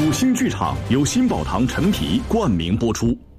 5星剧场由新宝堂陈皮冠名播出。